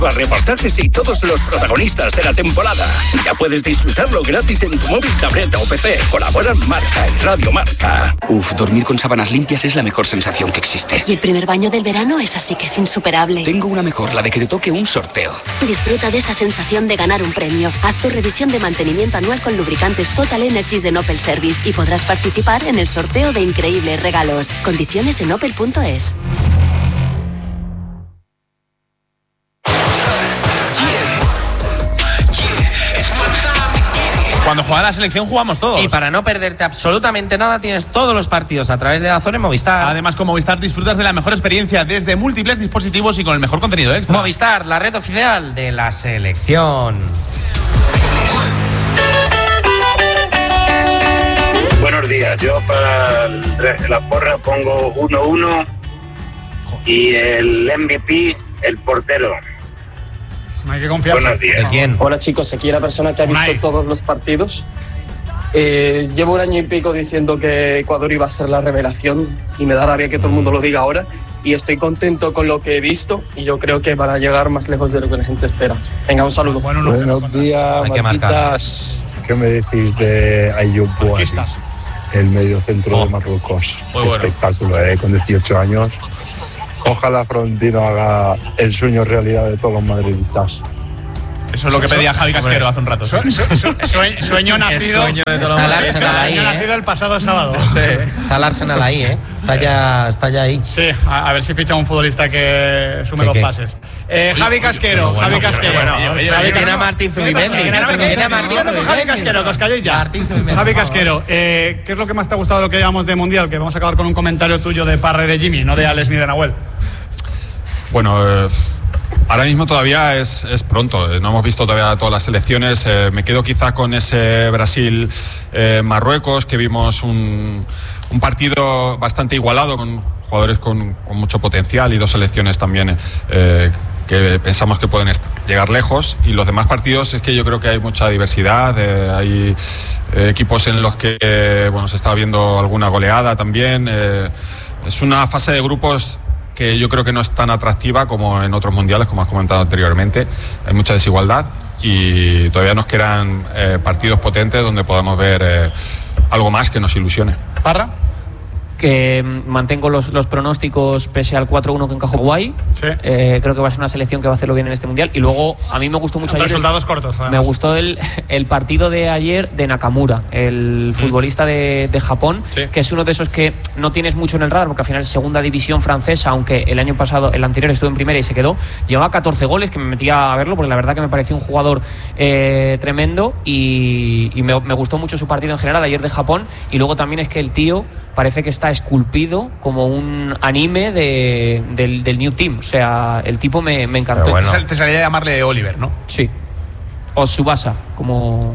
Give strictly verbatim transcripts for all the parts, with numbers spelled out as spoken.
reportajes y todos los protagonistas de la temporada. Ya puedes disfrutarlo gratis en tu móvil, tableta o P C. Colaboran Marca y Radio Marca. Uf, dormir con sábanas limpias es la mejor sensación que existe. Y el primer baño del verano es así que es insuperable. Tengo una mejor, la de que te toque un sorteo. Disfruta de esa sensación de ganar un premio. Haz tu revisión de mantenimiento anual con lubricantes Total Energies de Opel Service y podrás participar en el sorteo de increíbles regalos. Condiciones en opel punto es. Cuando juega la selección jugamos todos. Y para no perderte absolutamente nada tienes todos los partidos a través de DAZN en Movistar. Además, con Movistar disfrutas de la mejor experiencia desde múltiples dispositivos y con el mejor contenido extra. Movistar, la red oficial de la selección. Buenos días, yo para la porra pongo uno uno y el M V P el portero. No hay que confiar. Buenos días. ¿Quién? Hola chicos, aquí la persona que ha visto Unai. todos los partidos. Eh, llevo un año y pico diciendo que Ecuador iba a ser la revelación y me da rabia que todo el mundo lo diga ahora. Y estoy contento con lo que he visto y yo creo que van a llegar más lejos de lo que la gente espera. Venga, un saludo. Bueno, no, Buenos días, Hay que Marquitas. ¿Qué me decís de Ayoub Bouaziz, el mediocentro Oh. de Marruecos? Muy bueno. Espectáculo, ¿eh? Con dieciocho años. Ojalá Florentino haga el sueño realidad de todos los madridistas. Eso es lo que pedía Javi Casquero hace un rato. Su- su- su- sueño, sueño nacido. sueño de todos Está el los- Arsenal ahí, Sueño ¿eh? nacido el pasado sábado. Sí. Está el Arsenal ahí, ¿eh? Está ya, está ya ahí. Sí, a, a ver si ficha un futbolista que sume ¿Qué, los qué? pases. Eh, Javi Casquero, Pero bueno, Javi pero Casquero. bueno, oye, oye, Javi oye, tiene a Casquero. Martín Zubimendi. ¿Qué pasa? Tiene a Martín Hablando con Javi Zubimendi. Casquero, que os calléis ya. Martín Zubimendi, Javi por favor. Casquero, eh, ¿qué es lo que más te ha gustado de lo que llevamos de Mundial? Que vamos a acabar con un comentario tuyo de Parra y de Jimmy, no de Alex ni de Nahuel. Bueno, eh, ahora mismo todavía es, es pronto, eh, no hemos visto todavía todas las selecciones. Eh, me quedo quizá con ese Brasil-Marruecos, que vimos un, un partido bastante igualado, con jugadores con, con mucho potencial y dos selecciones también eh, que pensamos que pueden est- llegar lejos. Y los demás partidos es que yo creo que hay mucha diversidad, eh, hay eh, equipos en los que eh, bueno, se está viendo alguna goleada también. Eh, es una fase de grupos que yo creo que no es tan atractiva como en otros mundiales, como has comentado anteriormente. Hay mucha desigualdad y todavía nos quedan eh, partidos potentes donde podamos ver eh, algo más que nos ilusione. ¿Parra? Que mantengo los, los pronósticos pese al cuatro uno que encajó Guay. Sí. Eh, creo que va a ser una selección que va a hacerlo bien en este mundial. Y luego, a mí me gustó mucho ayer. Resultados cortos, además. Me gustó el, el partido de ayer de Nakamura, el futbolista de, de Japón, Sí. que es uno de esos que no tienes mucho en el radar, porque al final es segunda división francesa, aunque el año pasado, el anterior estuvo en primera y se quedó. Llevaba catorce goles, que me metía a verlo, porque la verdad que me pareció un jugador eh, tremendo y, y me, me gustó mucho su partido en general ayer de Japón. Y luego también es que el tío parece que está esculpido como un anime de, del, del New Team. O sea, el tipo me, me encantó. Te, sal- te salía a llamarle Oliver, ¿no? Sí. O Tsubasa, como...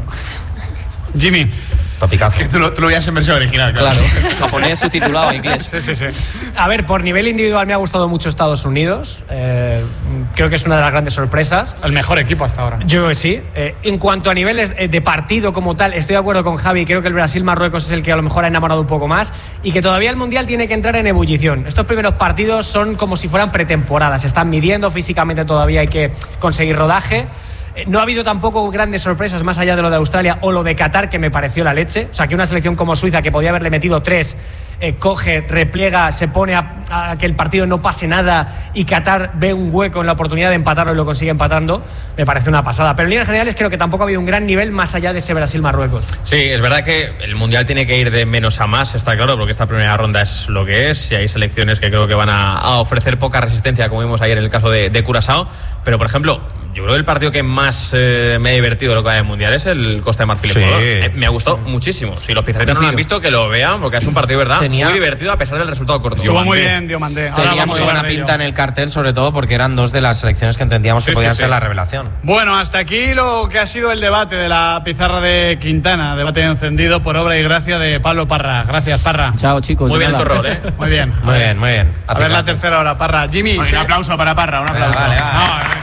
Jimmy. Topicazo. Que tú lo, tú lo veías en versión original, claro. Claro, japonés subtitulado a inglés. Sí, sí, sí. A ver, por nivel individual me ha gustado mucho Estados Unidos. Eh, creo que es una de las grandes sorpresas. El mejor equipo hasta ahora. Yo creo que sí. Eh, en cuanto a niveles eh, de partido como tal, estoy de acuerdo con Javi. Creo que el Brasil-Marruecos es el que a lo mejor ha enamorado un poco más y que todavía el Mundial tiene que entrar en ebullición. Estos primeros partidos son como si fueran pretemporadas. Se están midiendo físicamente, todavía hay que conseguir rodaje. Eh, No ha habido tampoco grandes sorpresas más allá de lo de Australia o lo de Qatar, que me pareció la leche. O sea, que una selección como Suiza, que podía haberle metido tres, eh, coge, repliega, se pone a, a que el partido no pase nada y Qatar ve un hueco en la oportunidad de empatarlo y lo consigue empatando, me parece una pasada. Pero en líneas generales creo que tampoco ha habido un gran nivel más allá de ese Brasil-Marruecos. Sí, es verdad que el Mundial tiene que ir de menos a más, está claro, porque esta primera ronda es lo que es y hay selecciones que creo que van a, a ofrecer poca resistencia, como vimos ayer en el caso de, de Curazao. Pero, por ejemplo, yo creo que el partido que más eh, me ha divertido de lo que hay en Mundial es el Costa de Marfil. Sí. Eh, me ha gustado muchísimo. Si los pizarritas no lo han visto, que lo vean, porque es un partido, ¿verdad? Tenía- Muy divertido a pesar del resultado corto. Estuvo muy bien, Diomandé. Ahora Tenía vamos muy a buena hablar de pinta ello. en el cartel, sobre todo porque eran dos de las selecciones que entendíamos que Sí, podían sí, ser sí. la revelación. Bueno, hasta aquí lo que ha sido el debate de la pizarra de Quintana. Debate encendido por obra y gracia de Pablo Parra. Gracias, Parra. Chao, chicos. Muy de bien tu nada. rol, ¿eh? Muy bien. Muy bien, muy bien. A ver la tercera hora, Parra. Jimmy. Un aplauso para Parra, un aplauso. Vale, vale. No, eh.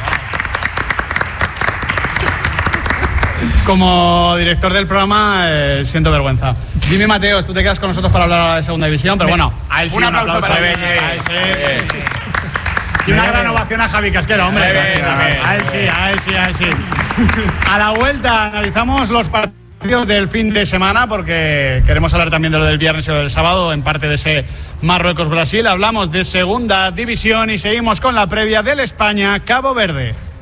Como director del programa, eh, siento vergüenza. Jimmy Mateos, tú te quedas con nosotros para hablar ahora de segunda división, pero bueno, a él sí Un aplauso para Muy bien, Jimmy. a él sí. Y una gran ovación a Javi Casquero, hombre. A él sí, a él sí, a él sí. A la vuelta analizamos los partidos del fin de semana porque queremos hablar también de lo del viernes y lo del sábado, en parte de ese Marruecos-Brasil. Hablamos de segunda división y seguimos con la previa del España-Cabo Verde.